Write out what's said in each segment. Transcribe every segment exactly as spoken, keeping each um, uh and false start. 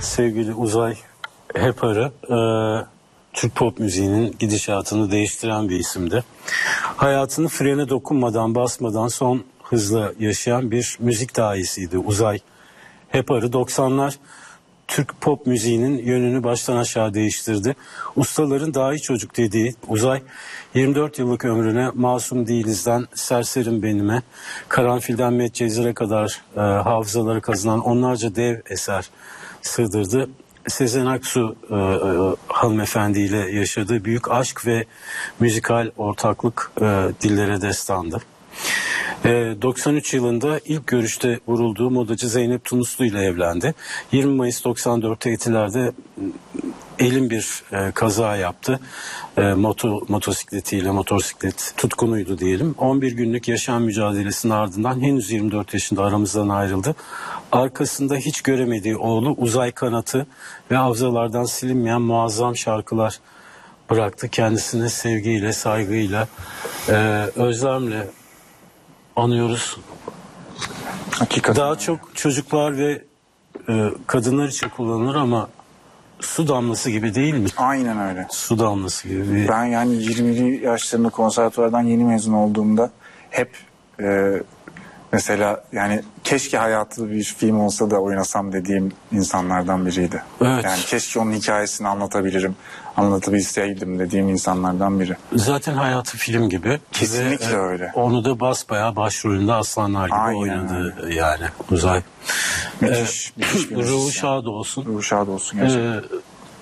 sevgili Uzay Heparı e, Türk pop müziğinin gidişatını değiştiren bir isimdi. Hayatını frene dokunmadan, basmadan son hızla yaşayan bir müzik dahiyesiydi Uzay Heparı. doksanlar Türk pop müziğinin yönünü baştan aşağı değiştirdi. Ustaların dahi çocuk dediği Uzay, yirmi dört yıllık ömrüne Masum Değiliz'den Serserim Benim'e, Karanfil'den Medcezir'e kadar e, hafızaları kazınan onlarca dev eser sığdırdı. Sezen Aksu e, e, hanımefendiyle yaşadığı büyük aşk ve müzikal ortaklık e, dillere destandı. doksan üç yılında ilk görüşte vurulduğu modacı Zeynep Tunuslu ile evlendi. yirmi Mayıs doksan dörtte Etiler'de elin bir e, kaza yaptı. E, moto, motosikletiyle, motosiklet tutkunuydu diyelim. on bir günlük yaşam mücadelesinin ardından henüz yirmi dört yaşında aramızdan ayrıldı. Arkasında hiç göremediği oğlu Uzay Kanatı ve hafızalardan silinmeyen muazzam şarkılar bıraktı. Kendisine sevgiyle, saygıyla, e, özlemle anıyoruz. Hakikaten. Daha çok çocuklar ve e, kadınlar için kullanılır ama su damlası gibi değil mi? Aynen öyle. Su damlası gibi. Bir... Ben yani yirmili yaşlarında konservatuvardan yeni mezun olduğumda hep e, mesela yani keşke hayatı bir film olsa da oynasam dediğim insanlardan biriydi. Evet. Yani keşke onun hikayesini anlatabilirim, anlatabilseydim dediğim insanlardan biri. Zaten hayatı film gibi. Kesinlikle ve, öyle. Onu da basbayağı başrolünde aslanlar gibi Aynen oynadı öyle. yani Uzay. Müthiş, ee, müthiş bir Ruhu müzisyen. şad olsun. Ruhu şad olsun gerçekten. Ee,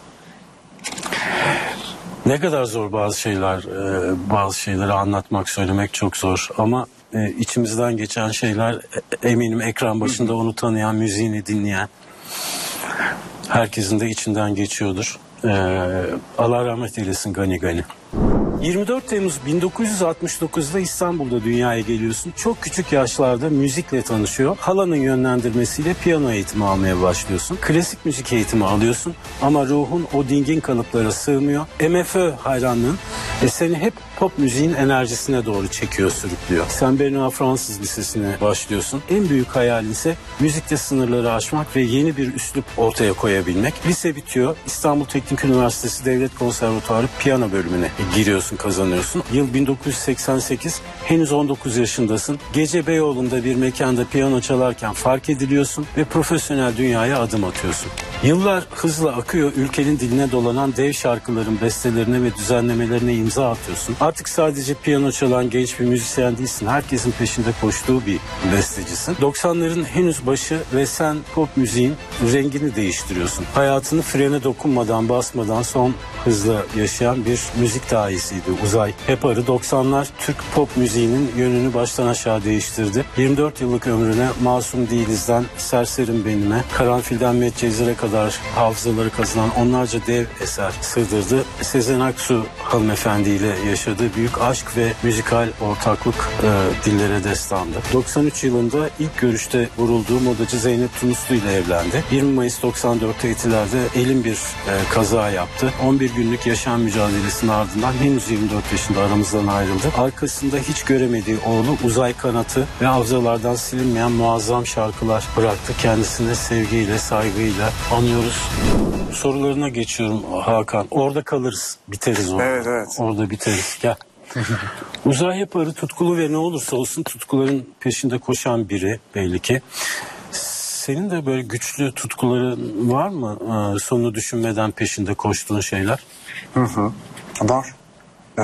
ne kadar zor bazı şeyler, e, bazı şeyleri anlatmak, söylemek çok zor ama e, içimizden geçen şeyler e, eminim ekran başında onu tanıyan, müziğini dinleyen herkesin de içinden geçiyordur. Ee, Allah rahmet eylesin Gani Gani. yirmi dört Temmuz bin dokuz yüz altmış dokuzda İstanbul'da dünyaya geliyorsun. Çok küçük yaşlarda müzikle tanışıyor. Halanın yönlendirmesiyle piyano eğitimi almaya başlıyorsun. Klasik müzik eğitimi alıyorsun ama ruhun o dingin kalıplara sığmıyor. M F Ö hayranlığın e, seni hep pop müziğin enerjisine doğru çekiyor, sürüklüyor. Sen Benoît Fransız Lisesi'ne başlıyorsun. En büyük hayalin ise müzikte sınırları aşmak ve yeni bir üslup ortaya koyabilmek. Lise bitiyor. İstanbul Teknik Üniversitesi Devlet Konservatuarı piyano bölümüne giriyorsun, kazanıyorsun. Yıl bin dokuz yüz seksen sekiz, henüz on dokuz yaşındasın. Gece Beyoğlu'nda bir mekanda piyano çalarken fark ediliyorsun ve profesyonel dünyaya adım atıyorsun. Yıllar hızla akıyor, ülkenin diline dolanan dev şarkıların bestelerine ve düzenlemelerine imza atıyorsun. Artık sadece piyano çalan genç bir müzisyen değilsin. Herkesin peşinde koştuğu bir bestecisin. doksanların henüz başı ve sen pop müziğin rengini değiştiriyorsun. Hayatını frene dokunmadan, basmadan son hızla yaşayan bir müzik dahiyesiydi Uzay Heparı. doksanlar Türk pop müziğinin yönünü baştan aşağı değiştirdi. yirmi dört yıllık ömrüne Masum Değiliz'den Serserim Benim'e, Karanfil'den Medcezir'e kadar hafızaları kazınan onlarca dev eser sığdırdı. Sezen Aksu hanımefendiyle yaşadığı büyük aşk ve müzikal ortaklık e, dillere destandı. doksan üç yılında ilk görüşte vurulduğu modacı Zeynep Tunuslu ile evlendi. yirmi Mayıs doksan dörtte Etiler'de elin bir e, kaza yaptı. on bir günlük yaşam mücadelesinin ardından henüz yirmi dört yaşında aramızdan ayrıldı. Arkasında hiç göremediği oğlu Uzay Kanatı ve hafızalardan silinmeyen muazzam şarkılar bıraktı. Kendisine sevgiyle, saygıyla anıyoruz. Sorularına geçiyorum Hakan. Orada kalırız, biteriz orada. Evet, evet. Orada biteriz. Gel. Uzay Heparı tutkulu ve ne olursa olsun tutkuların peşinde koşan biri belli ki. Senin de böyle güçlü tutkuların var mı? Ee, sonunu düşünmeden peşinde koştuğun şeyler. Hı hı. Var. Ee,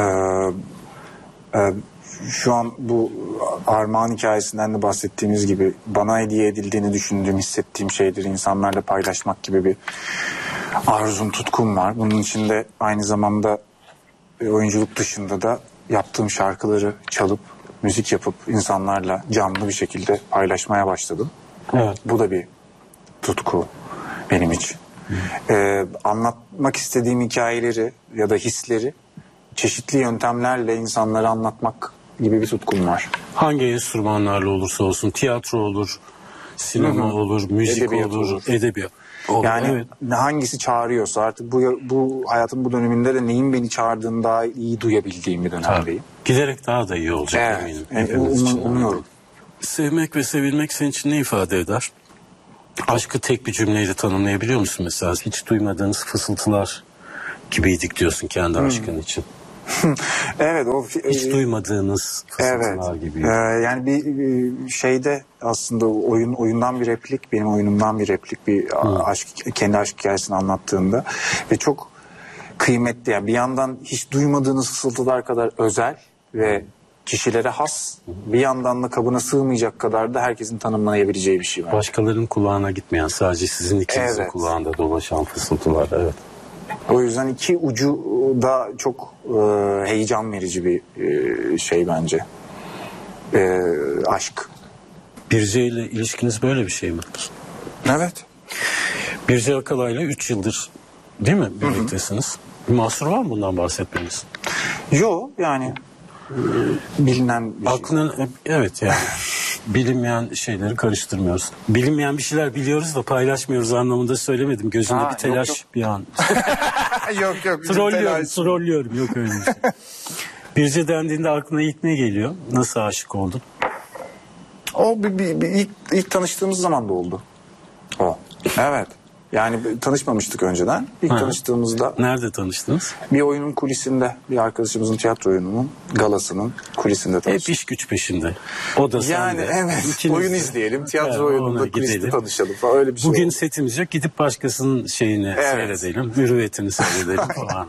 e, şu an bu Armağan hikayesinden de bahsettiğimiz gibi bana hediye edildiğini düşündüğüm, hissettiğim şeyleri insanlarla paylaşmak gibi bir arzum, tutkum var. Bunun içinde aynı zamanda oyunculuk dışında da yaptığım şarkıları çalıp, müzik yapıp insanlarla canlı bir şekilde paylaşmaya başladım. Evet. Bu da bir tutku benim için. Ee, anlatmak istediğim hikayeleri ya da hisleri çeşitli yöntemlerle insanlara anlatmak gibi bir tutkum var. Hangi enstrümanlarla olursa olsun, tiyatro olur, sinema Hı-hı. olur, müzik edebiyat olur, olur, edebiyat olur. Yani evet. hangisi çağırıyorsa artık bu bu hayatın bu döneminde de neyin beni çağırdığını daha iyi duyabildiğim bir dönemdeyim. Giderek daha da iyi olacak evet, eminim. Evet, um, umuyorum. Sevmek ve sevilmek senin için ne ifade eder? Aşkı tek bir cümleyle tanımlayabiliyor musun mesela? Hiç duymadığınız fısıltılar gibiydik diyorsun kendi hmm. aşkın için. Evet, o hiç e, duymadığınız fısıltılar evet. gibi. Ee, yani bir, bir şeyde aslında oyun oyundan bir replik, benim oyunumdan bir replik, bir hmm. aşk, kendi aşk hikayesini anlattığında ve çok kıymetli. Yani bir yandan hiç duymadığınız fısıltılar kadar özel ve kişilere has, bir yandan da kabına sığmayacak kadar da herkesin tanımlayabileceği bir şey var. Başkalarının kulağına gitmeyen, sadece sizin ikinizin evet. kulağında dolaşan fısıltılar. Evet. O yüzden iki ucu da çok e, heyecan verici bir e, şey bence. E, aşk. Birce ile ilişkiniz böyle bir şey mi? Evet. Birce Akalay'la üç yıldır değil mi birliktesiniz? Bir mahsur var mı bundan bahsetmeniz? Yok yani e, bilinen bir Aklının, şey. Evet yani. Bilinmeyen şeyleri karıştırmıyoruz. Bilinmeyen bir şeyler biliyoruz da paylaşmıyoruz anlamında söylemedim. Gözümde ha, bir telaş yok, yok. bir an. yok yok. Trollüyorum, trollüyorum. Yok öyle bir şey. Birce dendiğinde aklına ilk ne geliyor? Nasıl aşık oldun? O bir, bir, bir ilk, ilk tanıştığımız zaman da oldu. O. Evet. Yani tanışmamıştık önceden. İlk ha. tanıştığımızda... Nerede tanıştınız? Bir oyunun kulisinde. Bir arkadaşımızın tiyatro oyununun galasının kulisinde tanıştık. Hep iş güç peşinde. O da yani sende. Evet. İkiniz oyun de. izleyelim. Tiyatro yani oyununda kuliste tanışalım falan. Öyle bir şey Bugün oldu. setimiz yok. Gidip başkasının şeyini evet. seyredelim. Mürüvvetini seyredelim falan.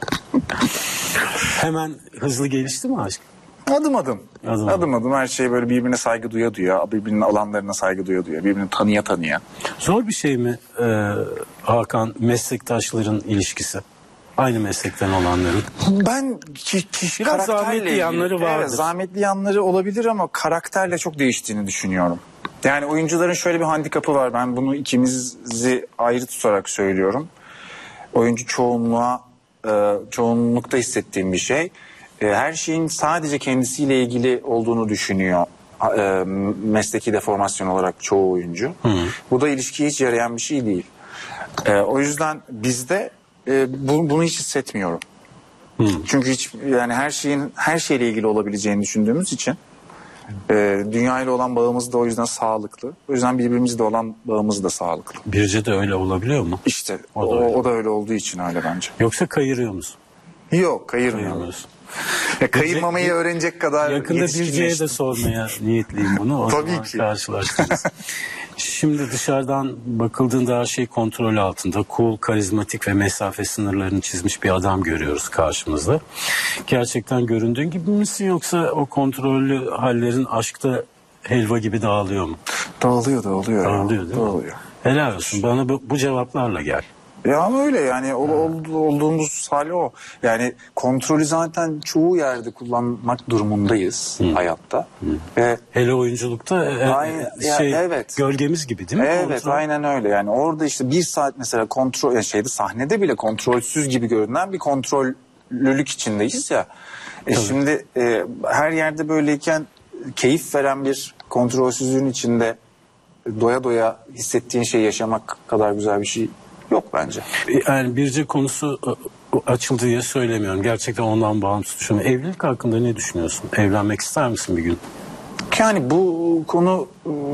Hemen hızlı gelişti mi aşk? Adım adım. Adım adım, adım her şey böyle birbirine saygı duya duya, birbirinin alanlarına saygı duya duya, birbirini tanıya tanıya. Zor bir şey mi e, Hakan, meslektaşların ilişkisi? Aynı meslekten olanların. Ben ki, ki, biraz zahmetli yanları vardır. Evet, zahmetli yanları olabilir ama karakterle çok değiştiğini düşünüyorum. Yani oyuncuların şöyle bir handikapı var. Ben bunu ikimizi ayrı tutarak söylüyorum. Oyuncu çoğunluğa, e, çoğunlukta hissettiğim bir şey. Her şeyin sadece kendisiyle ilgili olduğunu düşünüyor e, mesleki deformasyon olarak çoğu oyuncu. Hı. Bu da ilişkiye hiç yarayan bir şey değil. E, o yüzden bizde e, bu, bunu hiç hissetmiyorum. Hı. Çünkü hiç yani her şeyin her şeyle ilgili olabileceğini düşündüğümüz için e, dünya ile olan bağımız da o yüzden sağlıklı. O yüzden birbirimizle olan bağımız da sağlıklı. Birce de öyle olabiliyor mu? İşte o da, o, o da öyle olduğu için öyle bence. Yoksa kayırıyor musun? Yok, kayırmıyoruz. Ya kayırmamayı Birce, öğrenecek kadar yakında Birce'ye de sormaya niyetliyim bunu. O Tabii ki. Karşılaştınız. Şimdi dışarıdan bakıldığında her şey kontrol altında. Cool, karizmatik ve mesafe sınırlarını çizmiş bir adam görüyoruz karşımızda. Gerçekten göründüğün gibi misin yoksa o kontrollü hallerin aşkta helva gibi dağılıyor mu? Dağılıyor, dağılıyor. Dağılıyor değil mi? Dağılıyor. Helal olsun. Bana bu, bu cevaplarla gel. Ya ama öyle yani ol, ol, olduğumuz hali o. Yani kontrolü zaten çoğu yerde kullanmak durumundayız hmm. hayatta. Hmm. Ve hele oyunculukta e, aynen, şey ya, evet. gölgemiz gibi değil mi? Evet, kontrol? Aynen öyle. Yani orada işte bir saat mesela kontrol şeyde sahnede bile kontrolsüz gibi görünen bir kontrollülük içindeyiz ya. E şimdi e, her yerde böyleyken keyif veren bir kontrolsüzlüğün içinde doya doya hissettiğin şeyi yaşamak kadar güzel bir şey yok bence. Yani Birce konusu açıldı diye söylemiyorum. Gerçekten ondan bağımsız düşünüyorum. Evlilik hakkında ne düşünüyorsun? Evlenmek ister misin bir gün? Yani bu konu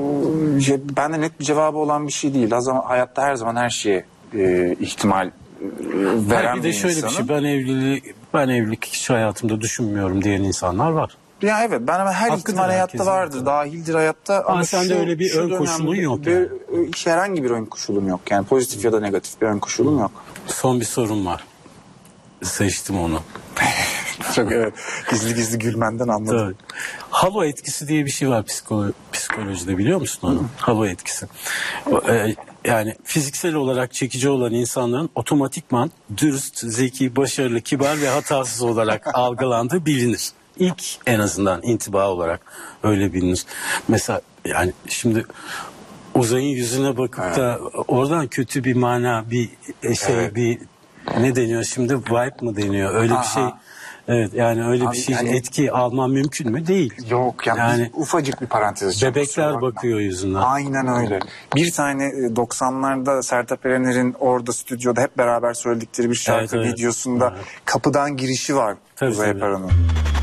bende net bir cevabı olan bir şey değil. Hayatta her zaman her şeye e, ihtimal e, veren Hayır, bir de şöyle insanın. Bir şey. Ben evlilik, ben evlilik hiç hayatımda düşünmüyorum diyen insanlar var. Ya evet, ben ama her ihtimal hayatta vardır, dahildir hayatta. Ama sende öyle bir ön koşulun yok bir, yani. Herhangi bir ön koşulum yok yani, pozitif ya da negatif bir ön koşulum yok. Son bir sorum var. Seçtim onu. Çok evet, gizli gizli gülmenden anladım. Evet. Halo etkisi diye bir şey var psikolo- psikolojide, biliyor musun onu? Hı. Halo etkisi. Ee, yani fiziksel olarak çekici olan insanların otomatikman dürüst, zeki, başarılı, kibar ve hatasız olarak algılandığı bilinir. İlk en azından intiba olarak öyle bilinir. Mesela yani şimdi uzayın yüzüne bakıp evet. da oradan kötü bir mana, bir şey, evet. bir ne deniyor şimdi, vibe mı deniyor? Öyle Aha. bir şey. Evet, yani öyle Abi, bir şey yani, etki alman mümkün mü? Değil. Yok yani, yani ufacık bir parantez açacağım. Bebekler bakıyor yüzünden. Aynen öyle. Bir tane doksanlarda Sertab Erener'in orada stüdyoda hep beraber söyledikleri bir şarkı evet, evet. videosunda evet. kapıdan girişi var Uzay Paran'ın.